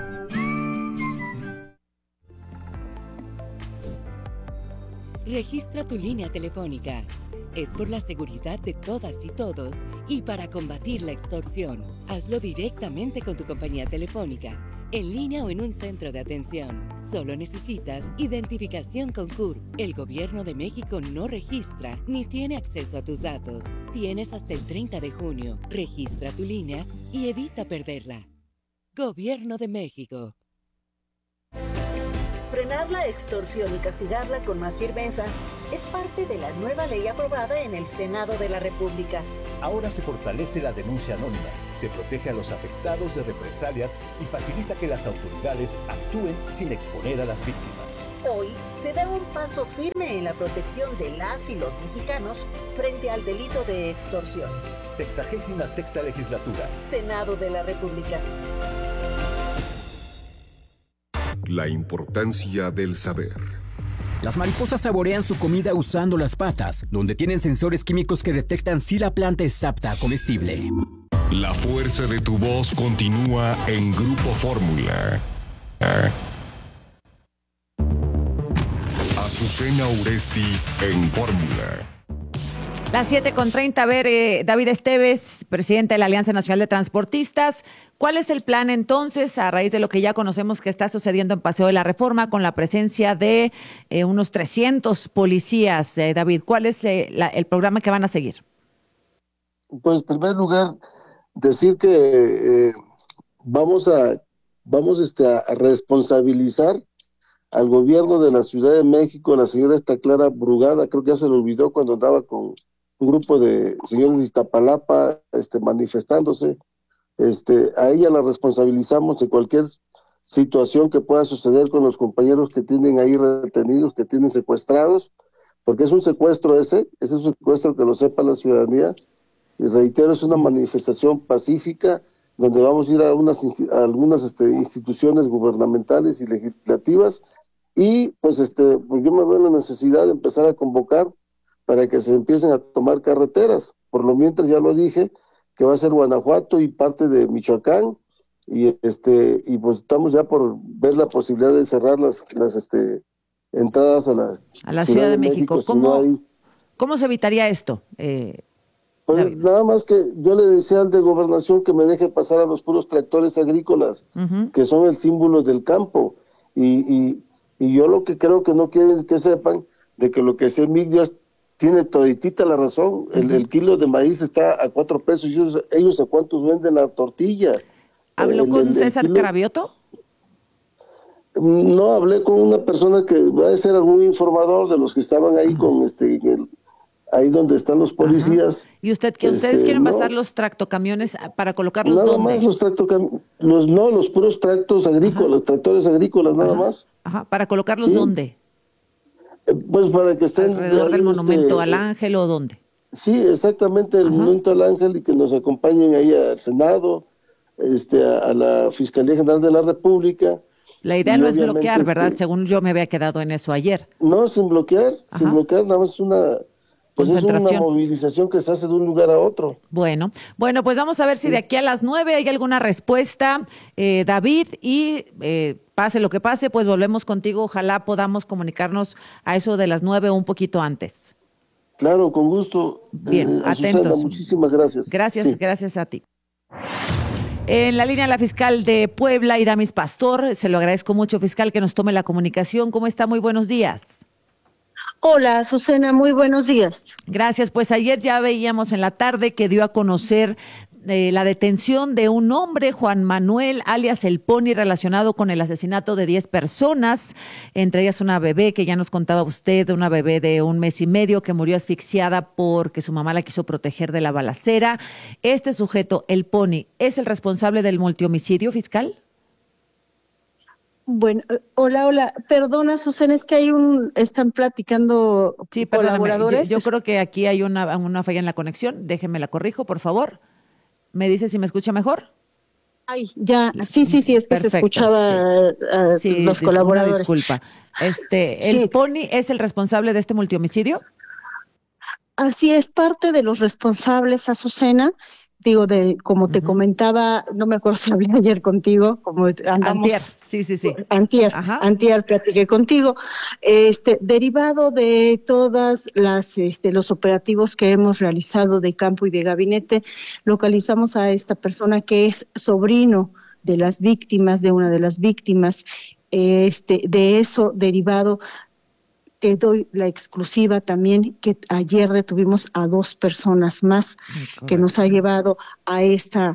Registra tu línea telefónica. Es por la seguridad de todas y todos y para combatir la extorsión. Hazlo directamente con tu compañía telefónica, en línea o en un centro de atención. Solo necesitas identificación con CURP. El Gobierno de México no registra ni tiene acceso a tus datos. Tienes hasta el 30 de junio. Registra tu línea y evita perderla. Gobierno de México. Frenar la extorsión y castigarla con más firmeza es parte de la nueva ley aprobada en el Senado de la República. Ahora se fortalece la denuncia anónima, se protege a los afectados de represalias y facilita que las autoridades actúen sin exponer a las víctimas. Hoy se da un paso firme en la protección de las y los mexicanos frente al delito de extorsión. 66ª Legislatura. Senado de la República. La importancia del saber. Las mariposas saborean su comida usando las patas, donde tienen sensores químicos que detectan si la planta es apta a comestible. La fuerza de tu voz continúa en Grupo Fórmula. Azucena Uresti en Fórmula. Las 7:30, a ver, David Esteves, presidente de la Alianza Nacional de Transportistas, ¿cuál es el plan entonces a raíz de lo que ya conocemos que está sucediendo en Paseo de la Reforma con la presencia de unos 300 policías? David, ¿cuál es el programa que van a seguir? Pues en primer lugar, decir que vamos a responsabilizar al gobierno de la Ciudad de México, la señora Clara Brugada, creo que ya se le olvidó cuando andaba con un grupo de señores de Iztapalapa manifestándose. A ella la responsabilizamos de cualquier situación que pueda suceder con los compañeros que tienen ahí retenidos, que tienen secuestrados, porque es un secuestro ese es un secuestro, que lo sepa la ciudadanía, y reitero, es una manifestación pacífica donde vamos a ir a algunas instituciones gubernamentales y legislativas, y pues yo me veo en la necesidad de empezar a convocar para que se empiecen a tomar carreteras. Por lo mientras, ya lo dije, que va a ser Guanajuato y parte de Michoacán, y pues estamos ya por ver la posibilidad de cerrar las entradas a la Ciudad de México. ¿Cómo se evitaría esto? Pues nada más que yo le decía al de Gobernación que me deje pasar a los puros tractores agrícolas, que son el símbolo del campo, y yo lo que creo que no quieren que sepan de que lo que es el Migdia tiene toditita la razón. El kilo de maíz está a 4 pesos, y ellos a cuántos venden la tortilla. ¿Habló con César Cravioto? No, hablé con una persona que va a ser algún informador de los que estaban ahí con ahí donde están los policías. ¿Y ustedes quieren pasar los tractocamiones para colocarlos nada dónde? Más los los puros tractos agrícolas, tractores agrícolas, nada más. Ajá, ¿para colocarlos dónde? Pues para que estén alrededor del Monumento al Ángel o dónde. Sí, exactamente, el Monumento al Ángel, y que nos acompañen ahí al Senado, a la Fiscalía General de la República. La idea no es bloquear, ¿verdad? Según yo me había quedado en eso ayer. No, sin bloquear, nada más pues es una movilización que se hace de un lugar a otro. Bueno, pues vamos a ver si de aquí a las 9 hay alguna respuesta, David, y pase lo que pase, pues volvemos contigo. Ojalá podamos comunicarnos a eso de las 9 o un poquito antes. Claro, con gusto. Bien, atentos. Susana, muchísimas gracias. Gracias a ti. En la línea la fiscal de Puebla, Idamis Pastor, se lo agradezco mucho, fiscal, que nos tome la comunicación. ¿Cómo está? Muy buenos días. Hola, Azucena, muy buenos días. Gracias. Pues ayer ya veíamos en la tarde que dio a conocer la detención de un hombre, Juan Manuel, alias El Pony, relacionado con el asesinato de 10 personas, entre ellas una bebé que ya nos contaba usted, una bebé de 1 mes y medio que murió asfixiada porque su mamá la quiso proteger de la balacera. Este sujeto, El Pony, ¿es el responsable del multihomicidio, fiscal? Bueno, hola. Perdona, Susana, es que están platicando colaboradores. Yo creo que aquí hay una falla en la conexión. Déjeme la corrijo, por favor. ¿Me dice si me escucha mejor? Ay, ya, sí, es que perfecto, se escuchaba los colaboradores. Disculpa. ¿El Pony es el responsable de este multihomicidio? Así es, parte de los responsables, Azucena. Digo, como te comentaba, no me acuerdo si hablé ayer contigo, como andamos. Antier, sí. Antier platiqué contigo. Derivado de todas los operativos que hemos realizado de campo y de gabinete, localizamos a esta persona que es sobrino de las víctimas, de una de las víctimas. De eso derivado, te doy la exclusiva también que ayer detuvimos a 2 personas más, que nos ha llevado a esta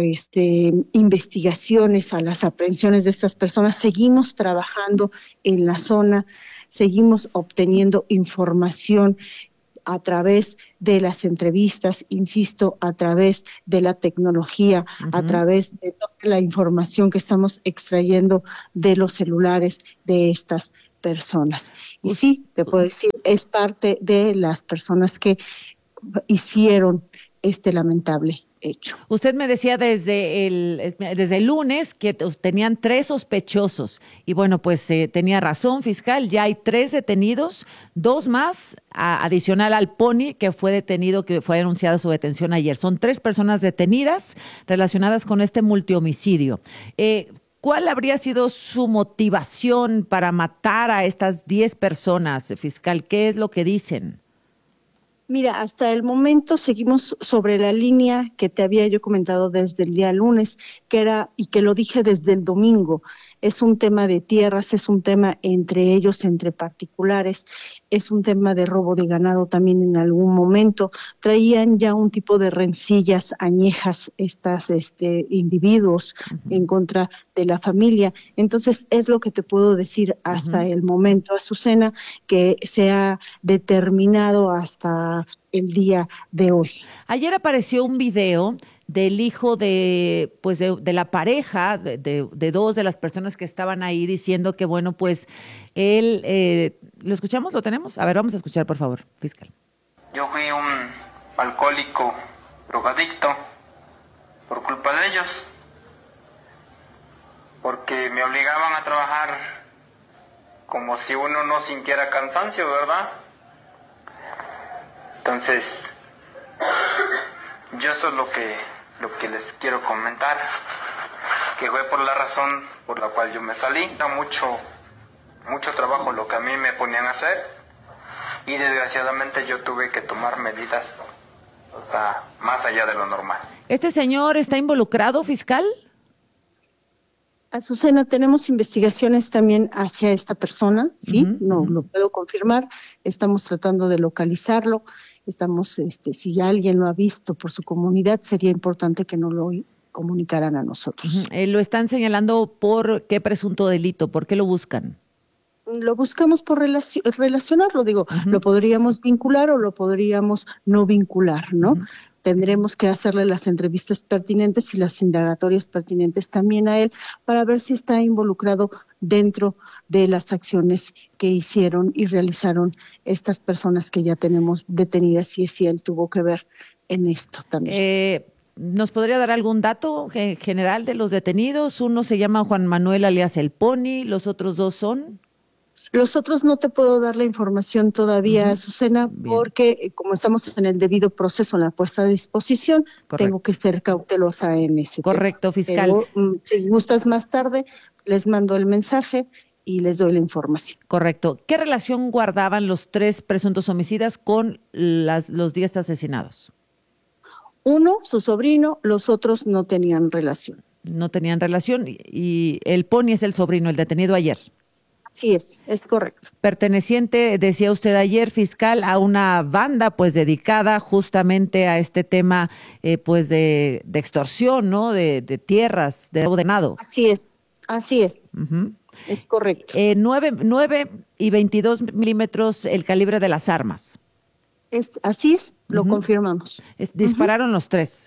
investigaciones, a las aprehensiones de estas personas. Seguimos trabajando en la zona, seguimos obteniendo información a través de las entrevistas, insisto, a través de la tecnología, a través de toda la información que estamos extrayendo de los celulares de estas personas. Y sí, te puedo decir, es parte de las personas que hicieron este lamentable hecho. Usted me decía desde el lunes que tenían 3 sospechosos y bueno, pues tenía razón, fiscal, ya hay 3 detenidos, 2 más adicional al Pony que fue detenido, que fue anunciada su detención ayer. Son 3 personas detenidas relacionadas con este multihomicidio. ¿Cuál habría sido su motivación para matar a estas 10 personas, fiscal? ¿Qué es lo que dicen? Mira, hasta el momento seguimos sobre la línea que te había yo comentado desde el día lunes, que era, y que lo dije desde el domingo, es un tema de tierras, es un tema entre ellos, entre particulares, es un tema de robo de ganado también en algún momento. Traían ya un tipo de rencillas añejas estas individuos en contra de la familia. Entonces es lo que te puedo decir hasta el momento, Azucena, que se ha determinado hasta el día de hoy. Ayer apareció un video del hijo de la pareja, de 2 de las personas que estaban ahí diciendo que, bueno, pues él, ¿lo escuchamos? ¿Lo tenemos? A ver, vamos a escuchar, por favor, fiscal. Yo fui un alcohólico, drogadicto, por culpa de ellos, porque me obligaban a trabajar como si uno no sintiera cansancio, ¿verdad? Entonces, yo eso es lo que les quiero comentar, que fue por la razón por la cual yo me salí. Era mucho trabajo lo que a mí me ponían a hacer y desgraciadamente yo tuve que tomar medidas, o sea, más allá de lo normal. ¿Este señor está involucrado, fiscal? Azucena, tenemos investigaciones también hacia esta persona, ¿sí? No lo puedo confirmar, estamos tratando de localizarlo, estamos, si alguien lo ha visto por su comunidad, sería importante que nos lo comunicaran a nosotros. Lo están señalando por qué presunto delito, ¿por qué lo buscan? Lo buscamos por relacionarlo, lo podríamos vincular o lo podríamos no vincular, ¿no? Tendremos que hacerle las entrevistas pertinentes y las indagatorias pertinentes también a él para ver si está involucrado dentro de las acciones que hicieron y realizaron estas personas que ya tenemos detenidas y si él tuvo que ver en esto también. ¿Nos podría dar algún dato general de los detenidos? Uno se llama Juan Manuel alias El Pony, ¿los otros dos son? Los otros no te puedo dar la información todavía, Azucena, porque como estamos en el debido proceso, en la puesta a disposición, tengo que ser cautelosa en ese tema. Fiscal. Pero, si gustas más tarde, les mando el mensaje y les doy la información. Correcto. ¿Qué relación guardaban los 3 presuntos homicidas con los 10 asesinados? Uno, su sobrino, los otros no tenían relación. No tenían relación y el Pony es el sobrino, el detenido ayer. Sí, es correcto. Perteneciente, decía usted ayer, fiscal, a una banda pues dedicada justamente a este tema pues de extorsión, ¿no? De tierras, de ordenado. Así es. Es correcto. 9 y 22 milímetros el calibre de las armas. Así es, lo confirmamos. Dispararon los 3.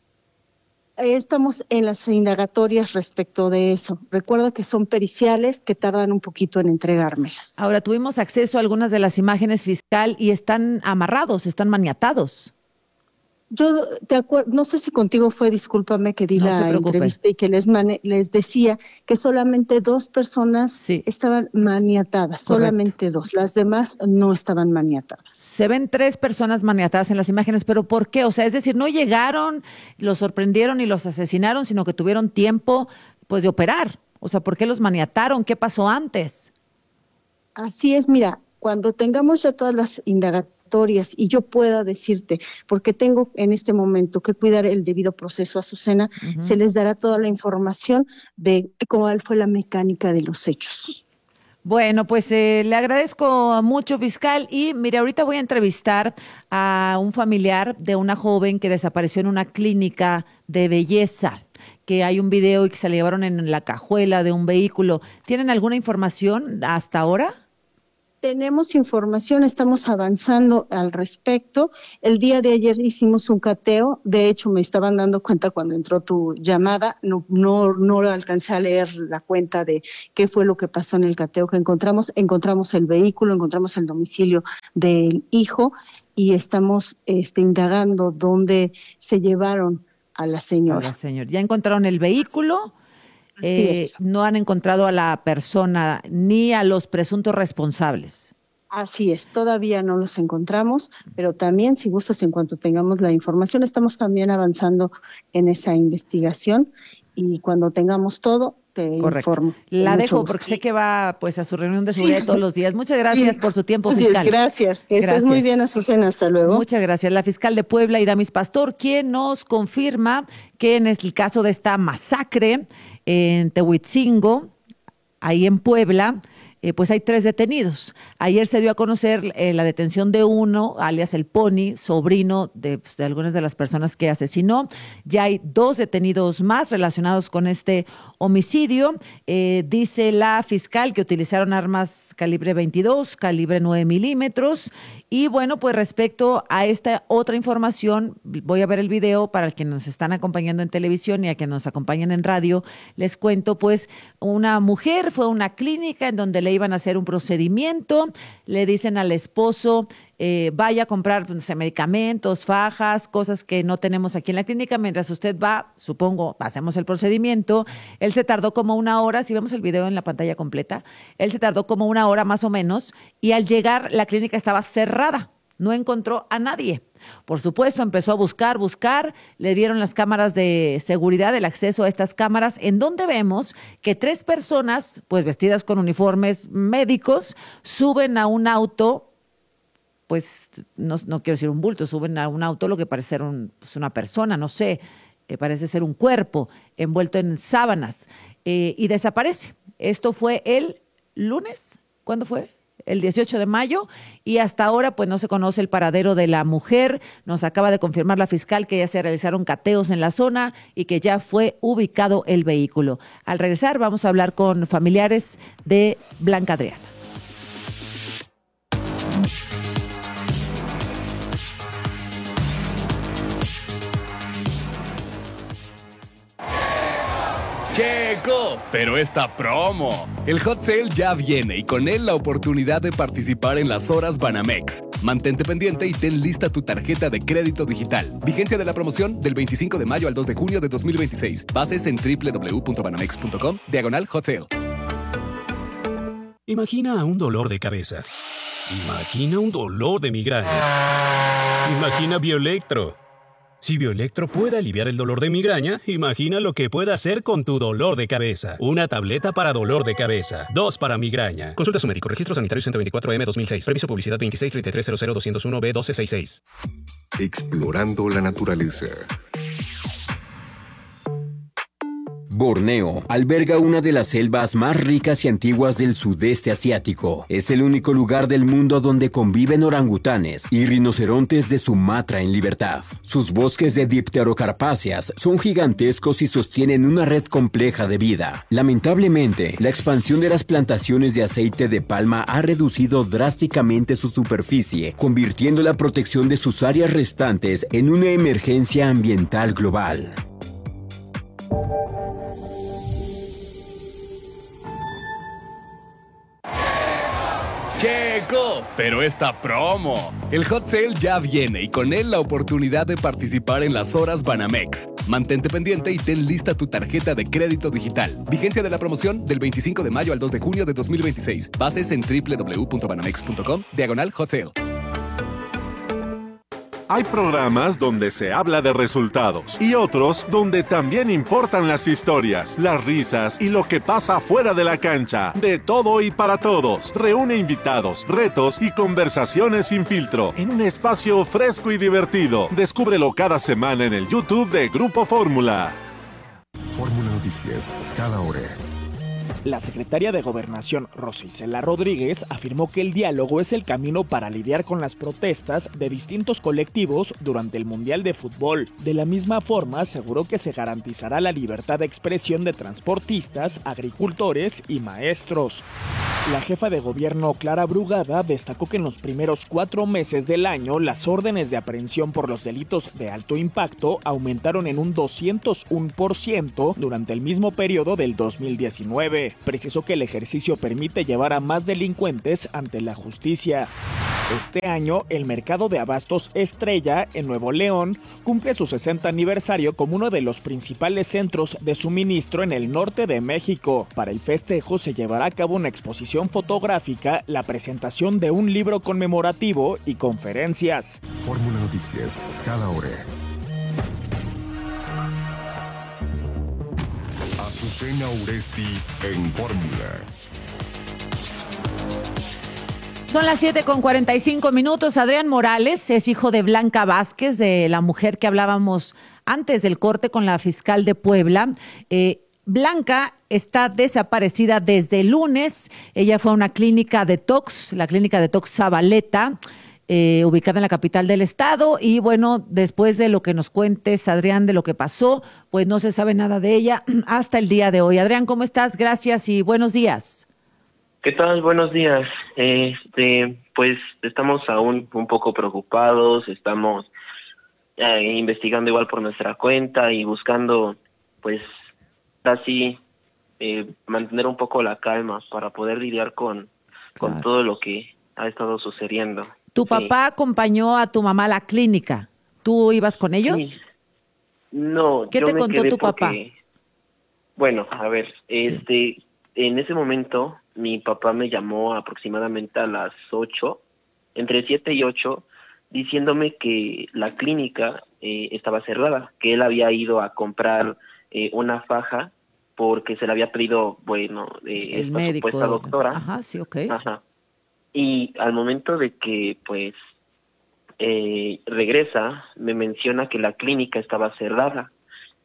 Estamos en las indagatorias respecto de eso. Recuerda que son periciales que tardan un poquito en entregármelas. Ahora, tuvimos acceso a algunas de las imágenes, fiscal, y están amarrados, están maniatados. Yo no sé si contigo fue, discúlpame que di la entrevista y que les decía que solamente 2 personas estaban maniatadas, solamente 2, las demás no estaban maniatadas. Se ven 3 personas maniatadas en las imágenes, pero ¿por qué? O sea, es decir, no llegaron, los sorprendieron y los asesinaron, sino que tuvieron tiempo pues de operar. O sea, ¿por qué los maniataron? ¿Qué pasó antes? Así es, mira, cuando tengamos ya todas las indagatorias y yo pueda decirte, porque tengo en este momento que cuidar el debido proceso, Azucena, se les dará toda la información de cuál fue la mecánica de los hechos. Bueno, pues le agradezco mucho, fiscal, y mire, ahorita voy a entrevistar a un familiar de una joven que desapareció en una clínica de belleza, que hay un video y que se la llevaron en la cajuela de un vehículo. ¿Tienen alguna información hasta ahora? Tenemos información, estamos avanzando al respecto. El día de ayer hicimos un cateo, de hecho me estaban dando cuenta cuando entró tu llamada, no alcancé a leer la cuenta de qué fue lo que pasó en el cateo que encontramos el vehículo, encontramos el domicilio del hijo y estamos indagando dónde se llevaron a la señora. ¿Ya encontraron el vehículo? No han encontrado a la persona ni a los presuntos responsables. Así es, todavía no los encontramos, pero también, si gustas, en cuanto tengamos la información, estamos también avanzando en esa investigación y cuando tengamos todo, te informo. La dejo porque sé que va pues a su reunión de seguridad todos los días. Muchas gracias por su tiempo, fiscal. Gracias, que estés muy bien, Azucena, hasta luego. Muchas gracias. La fiscal de Puebla, Idamis Pastor, quien nos confirma que en el caso de esta masacre en Tehuitzingo, ahí en Puebla, pues hay 3 detenidos. Ayer se dio a conocer la detención de uno, alias El Pony, sobrino de algunas de las personas que asesinó. Ya hay 2 detenidos más relacionados con este homicidio. Dice la fiscal que utilizaron armas calibre 22, calibre 9 milímetros. Y bueno, pues respecto a esta otra información, voy a ver el video para quienes nos están acompañando en televisión y a quienes nos acompañan en radio. Les cuento, pues, una mujer fue a una clínica en donde le iban a hacer un procedimiento. Le dicen al esposo, vaya a comprar medicamentos, fajas, cosas que no tenemos aquí en la clínica. Mientras usted va, supongo, hacemos el procedimiento. Él se tardó como 1 hora, si vemos el video en la pantalla completa, él se tardó como 1 hora más o menos y al llegar la clínica estaba cerrada, no encontró a nadie. Por supuesto, empezó a buscar, le dieron las cámaras de seguridad, el acceso a estas cámaras, en donde vemos que 3 personas, pues vestidas con uniformes médicos, suben a un auto, pues no quiero decir un bulto, suben a un auto lo que parece ser una persona, no sé, parece ser un cuerpo envuelto en sábanas y desaparece. Esto fue el lunes, ¿cuándo fue? el 18 de mayo, y hasta ahora pues no se conoce el paradero de la mujer. Nos acaba de confirmar la fiscal que ya se realizaron cateos en la zona y que ya fue ubicado el vehículo. Al regresar vamos a hablar con familiares de Blanca Adriana. Checo, pero esta promo. El Hot Sale ya viene y con él la oportunidad de participar en las horas Banamex. Mantente pendiente y ten lista tu tarjeta de crédito digital. Vigencia de la promoción del 25 de mayo al 2 de junio de 2026. Bases en www.banamex.com/Hot Sale. Imagina un dolor de cabeza. Imagina un dolor de migraña. Imagina Bioelectro. Si Bioelectro puede aliviar el dolor de migraña, imagina lo que puede hacer con tu dolor de cabeza. Una tableta para dolor de cabeza, 2 para migraña. Consulta a su médico. Registro sanitario 124M 2006. Permiso publicidad 2633000201B1266. Explorando la naturaleza. Borneo alberga una de las selvas más ricas y antiguas del sudeste asiático. Es el único lugar del mundo donde conviven orangutanes y rinocerontes de Sumatra en libertad. Sus bosques de dipterocarpáceas son gigantescos y sostienen una red compleja de vida. Lamentablemente, la expansión de las plantaciones de aceite de palma ha reducido drásticamente su superficie, convirtiendo la protección de sus áreas restantes en una emergencia ambiental global. Checo, pero esta promo. El Hot Sale ya viene y con él la oportunidad de participar en las horas Banamex. Mantente pendiente y ten lista tu tarjeta de crédito digital. Vigencia de la promoción del 25 de mayo al 2 de junio de 2026. Bases en www.banamex.com/Hot Sale. Hay programas donde se habla de resultados y otros donde también importan las historias, las risas y lo que pasa fuera de la cancha. De todo y para todos. Reúne invitados, retos y conversaciones sin filtro en un espacio fresco y divertido. Descúbrelo cada semana en el YouTube de Grupo Fórmula. Fórmula Noticias, cada hora. La secretaria de Gobernación, Rosa Isela Rodríguez, afirmó que el diálogo es el camino para lidiar con las protestas de distintos colectivos durante el Mundial de Fútbol. De la misma forma, aseguró que se garantizará la libertad de expresión de transportistas, agricultores y maestros. La jefa de gobierno, Clara Brugada, destacó que en los primeros 4 meses del año, las órdenes de aprehensión por los delitos de alto impacto aumentaron en un 201% durante el mismo periodo del 2019. Precisó que el ejercicio permite llevar a más delincuentes ante la justicia. Este año, el mercado de abastos Estrella, en Nuevo León, cumple su 60 aniversario como uno de los principales centros de suministro en el norte de México. Para el festejo se llevará a cabo una exposición fotográfica, la presentación de un libro conmemorativo y conferencias. Fórmula Noticias, cada hora. Azucena Uresti en Fórmula. Son las 7:45. Adrián Morales es hijo de Blanca Vázquez, de la mujer que hablábamos antes del corte con la fiscal de Puebla. Blanca está desaparecida desde el lunes. Ella fue a una clínica detox, la clínica detox Zabaleta, ubicada en la capital del estado, y bueno, después de lo que nos cuentes, Adrián, de lo que pasó, pues no se sabe nada de ella hasta el día de hoy. Adrián, ¿cómo estás? Gracias y buenos días. ¿Qué tal? Buenos días. Pues estamos aún un poco preocupados, estamos investigando igual por nuestra cuenta y buscando, pues, así mantener un poco la calma para poder lidiar con todo lo que ha estado sucediendo. ¿Tu papá acompañó a tu mamá a la clínica? ¿Tú ibas con ellos? Sí. No. ¿Qué te contó tu papá? Bueno, a ver, en ese momento mi papá me llamó aproximadamente a las 8, entre 7 y 8, diciéndome que la clínica estaba cerrada, que él había ido a comprar una faja porque se le había pedido, esta médico, supuesta doctora. Ajá, sí, ok. Ajá. Y al momento de que, pues, regresa, me menciona que la clínica estaba cerrada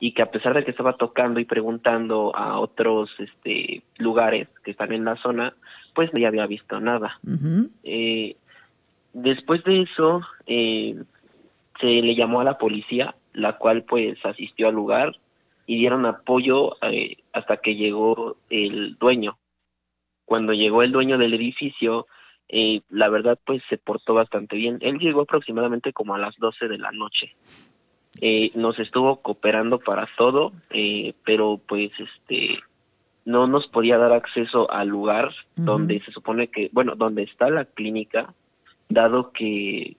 y que a pesar de que estaba tocando y preguntando a otros lugares que están en la zona, pues no había visto nada. Ujú. Después de eso, se le llamó a la policía, la cual pues asistió al lugar y dieron apoyo hasta que llegó el dueño. Cuando llegó el dueño del edificio, la verdad pues se portó bastante bien. Él llegó aproximadamente como a las 12 de la noche. Nos estuvo cooperando para todo, pero pues no nos podía dar acceso al lugar donde se supone que, bueno, donde está la clínica, dado que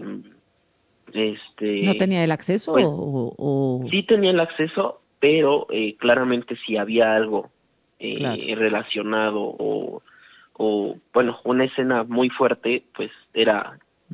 ¿No tenía el acceso pues, o...? Sí tenía el acceso, pero claramente si había algo Claro. relacionado o bueno, una escena muy fuerte, pues era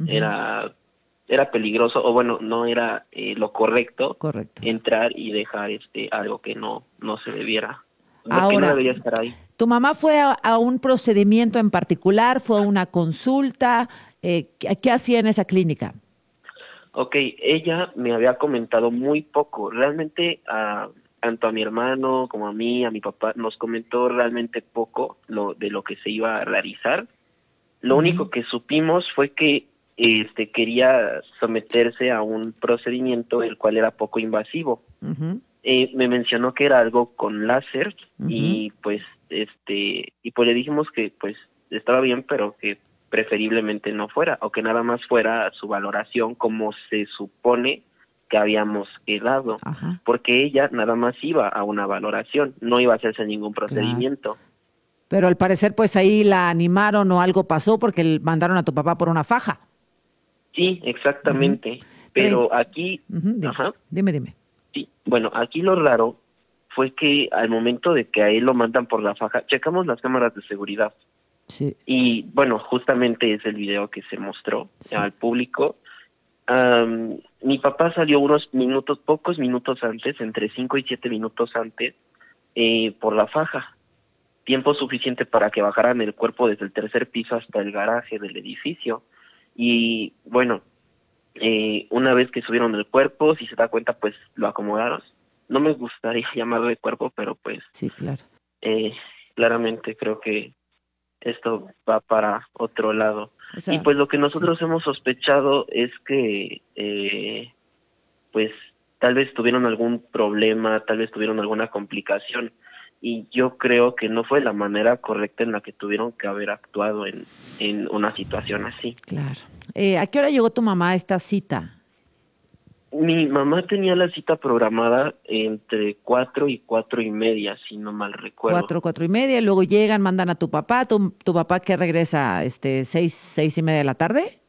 peligroso, o bueno, no era lo correcto, entrar y dejar algo que no se debiera, porque Ahora, no debería estar ahí. ¿Tu mamá fue a un procedimiento en particular? ¿Fue a una consulta? ¿Qué hacía en esa clínica? Ok, ella me había comentado muy poco, realmente tanto a mi hermano como a mí, a mi papá, nos comentó realmente poco de lo que se iba a realizar. Lo único que supimos fue que quería someterse a un procedimiento el cual era poco invasivo. Me mencionó que era algo con láser y pues y pues le dijimos que pues estaba bien, pero que preferiblemente no fuera, o que nada más fuera su valoración como se supone que habíamos quedado, porque ella nada más iba a una valoración, no iba a hacerse ningún procedimiento. Pero al parecer pues ahí la animaron o algo pasó porque mandaron a tu papá por una faja. Sí, exactamente. Pero aquí... Dime. Sí, bueno, aquí lo raro fue que al momento de que a él lo mandan por la faja, checamos las cámaras de seguridad. Sí. Y bueno, justamente es el video que se mostró al público. Mi papá salió pocos minutos antes, entre 5 y 7 minutos antes, por la faja. Tiempo suficiente para que bajaran el cuerpo desde el tercer piso hasta el garaje del edificio. Y bueno, una vez que subieron el cuerpo, si se da cuenta, pues lo acomodaron. No me gustaría llamarlo de cuerpo, pero pues... Sí, claro. Claramente creo que esto va para otro lado. O sea, y pues lo que nosotros hemos sospechado es que pues tal vez tuvieron algún problema, tal vez tuvieron alguna complicación, y yo creo que no fue la manera correcta en la que tuvieron que haber actuado en una situación así. Claro. ¿A qué hora llegó tu mamá a esta cita? Mi mamá tenía la cita programada entre 4 y 4:30, si no mal recuerdo. 4:30, luego llegan, mandan a tu papá. ¿Tu papá qué regresa? 6:30 de la tarde?